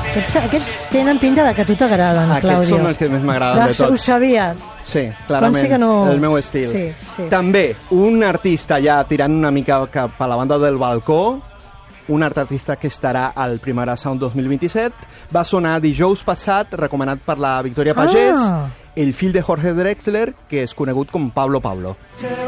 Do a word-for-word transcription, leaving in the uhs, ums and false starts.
Aquests, aquests tenen pinta de que a tu t'agraden, Claudio. Aquests són els que més m'agraden de tots. Ho sabia. Sí, clarament, no... el meu estil. Sí, sí. També, un artista ja tirant una mica cap a la banda del balcó, un altre artista que estarà al Primera Sound dos mil vint-i-set, va sonar dijous passat, recomanat per la Victòria Pagès, ah. el fill de Jorge Drexler, que és conegut com Pablo Pablo.